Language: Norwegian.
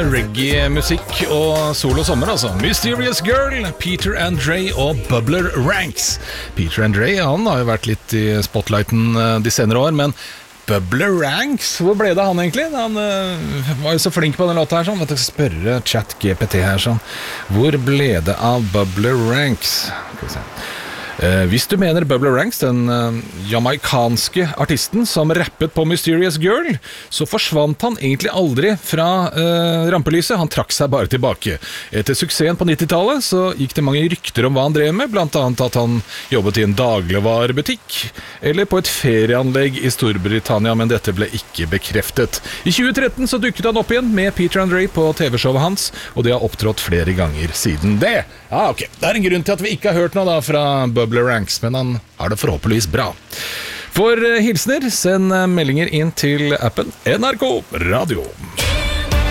reggae-musikk og sol og sommer, altså. Mysterious Girl, Peter Andre og Bubbler Ranks. Peter Andre, han har jo vært litt i spotlighten de senere år, men Bubbler Ranks, hvor ble det han egentlig? Han var jo så flink på den låta her, sånn. Jeg skal spørre ChatGPT her, sånn. Hvor ble det av Bubbler Ranks? Skal vi se. Hvis du mener Bubbler Ranks, den jamaikanske artisten som rappet på Mysterious Girl, så forsvant han egentlig aldri fra rampelyset. Han trakk seg bare tilbake. Etter suksessen på 90-tallet så gikk det mange rykter om hva han drev med, blant annet at han jobbet i en dagligvarebutikk eller på et ferieanlegg i Storbritannia, men dette ble ikke bekreftet. I 2013 så dukket han opp igjen med Peter Andre på TV-showet hans, og de har opptrådt flere ganger siden det. Ja, ok. Det er en grunn til at vi ikke har hørt noe da fra Bubbler Ranks, men han har det forhåpentligvis bra. For hilsner, send meldinger inn til appen NRK Radio.